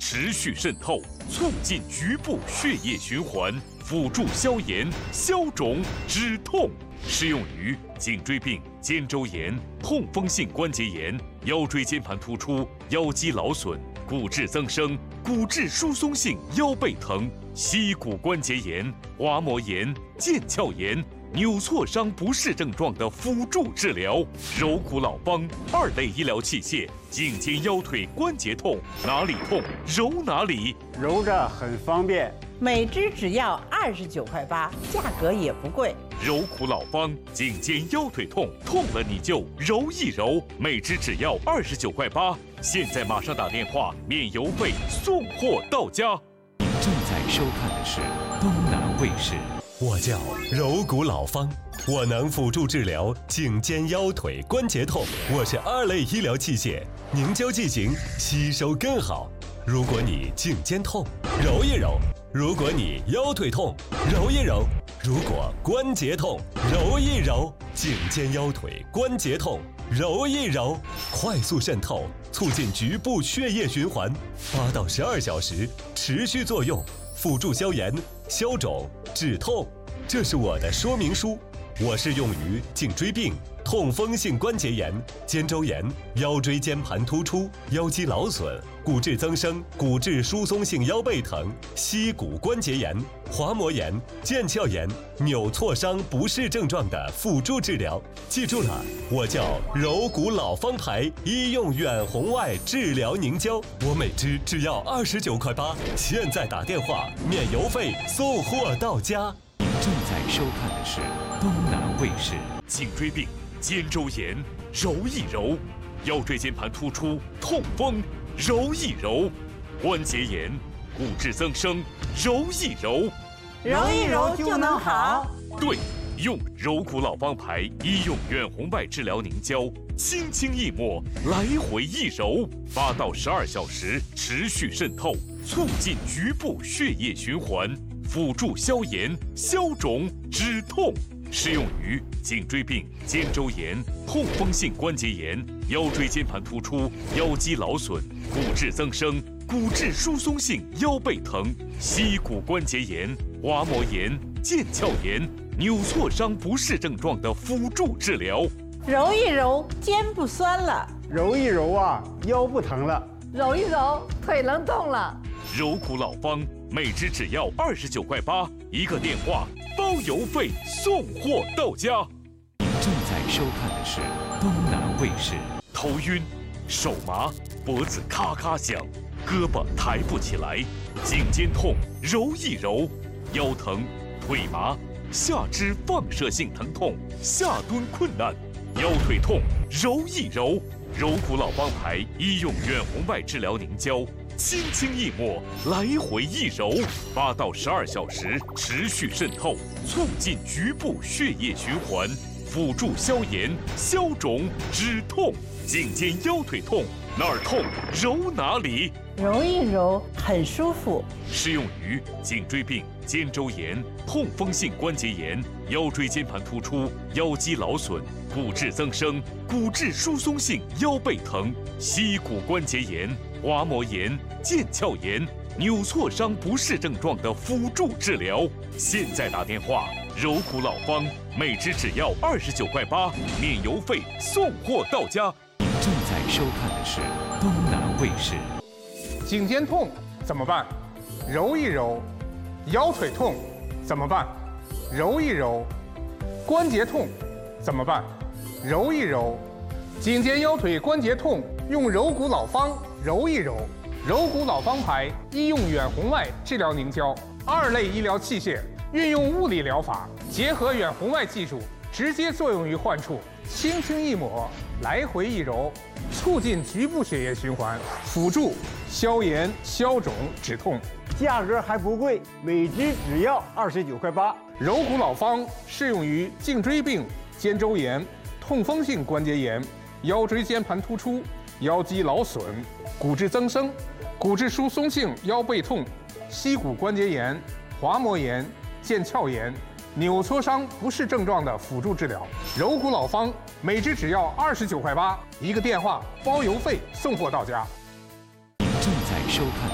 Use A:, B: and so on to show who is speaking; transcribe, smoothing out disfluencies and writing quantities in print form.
A: 持续渗透，促进局部血液循环，辅助消炎、消肿、止痛。适用于颈椎病、肩周炎、痛风性关节炎、腰椎间盘突出、腰肌劳损、骨质增生、骨质疏松性腰背疼、膝骨关节炎、滑膜炎、腱鞘炎、扭挫伤不适症状的辅助治疗。柔骨老方2类医疗器械，颈肩腰腿关节痛，哪里痛揉哪里，
B: 揉着很方便。
C: 每支只要29.8块，价格也不贵。
A: 柔骨老方，颈肩腰腿痛，痛了你就揉一揉，每支只要29.8块。现在马上打电话，免邮费，送货到家。
D: 您正在收看的是东南卫视。
E: 我叫柔骨老方，我能辅助治疗颈肩腰腿关节痛。我是2类医疗器械，凝胶剂型吸收更好。如果你颈肩痛，揉一揉；如果你腰腿痛，揉一揉；如果关节痛，揉一揉。颈肩腰腿关节痛，揉一揉，快速渗透，促进局部血液循环，8到12小时持续作用，辅助消炎、消肿、止痛。这是我的说明书。我是用于颈椎病、痛风性关节炎、肩周炎、腰椎间盘突出、腰肌劳损、骨质增生、骨质疏松性腰背疼、膝骨关节炎、滑膜炎、腱鞘炎、扭挫伤不适症状的辅助治疗。记住了，我叫柔骨老方牌医用远红外治疗凝胶，我每支只要29.8块。现在打电话，免邮费，送货到家。
D: 您正在收看的是东南卫视。
A: 颈椎病、肩周炎，揉一揉；腰椎间盘突出、痛风，揉一揉；关节炎、骨质增生，揉一揉。
C: 揉一揉就能好。
A: 对，用柔骨老方牌医用远红外治疗凝胶，轻轻一抹，来回一揉，8到12小时持续渗透，促进局部血液循环，辅助消炎、消肿、止痛。适用于颈椎病、肩周炎、痛风性关节炎、腰椎间盘突出、腰肌劳损、骨质增生、骨质疏松性腰背疼、膝骨关节炎、滑膜炎、腱鞘炎、扭挫伤不适症状的辅助治疗。
C: 揉一揉，肩不酸了；
B: 揉一揉啊，腰不疼了；
F: 揉一揉，腿能动了。
A: 柔骨老方，每支只要29.8块，一个电话，包邮费，送货到家。
D: 您正在收看的是东南卫视。
A: 头晕、手麻、脖子咔咔响，胳膊抬不起来，颈肩痛，揉一揉；腰疼、腿麻，下肢放射性疼痛，下蹲困难；腰腿痛，揉一揉。柔骨老方牌医用远红外治疗凝胶，轻轻一抹，来回一揉，8到12小时持续渗透，促进局部血液循环，辅助消炎、消肿、止痛。颈肩腰腿痛，哪儿痛揉哪里，
C: 揉一揉很舒服。
A: 适用于颈椎病、肩周炎、痛风性关节炎、腰椎间盘突出、腰肌劳损、骨质增生、骨质疏松性腰背疼、膝骨关节炎、滑膜炎、腱鞘炎、扭挫伤不适症状的辅助治疗。现在打电话，柔骨老方，每支只要29.8块，免邮费，送货到家。
D: 您正在收看的是东南卫视。
G: 颈肩痛怎么办？揉一揉。腰腿痛怎么办？揉一揉。关节痛怎么办？揉一揉。颈肩腰腿关节痛用柔骨老方揉一揉。柔骨老方牌医用远红外治疗凝胶，2类医疗器械，运用物理疗法，结合远红外技术，直接作用于患处，轻轻一抹，来回一揉，促进局部血液循环，辅助消炎、消肿、止痛。
B: 价格还不贵，每支只要29.8块。
G: 柔骨老方适用于颈椎病、肩周炎、痛风性关节炎、腰椎间盘突出、腰肌劳损、骨质增生、骨质疏松性腰背痛、膝骨关节炎、滑膜炎、腱鞘炎、扭挫伤不适症状的辅助治疗。柔骨老方每支只要29.8块，一个电话，包邮费，送货到家。
D: 您正在收看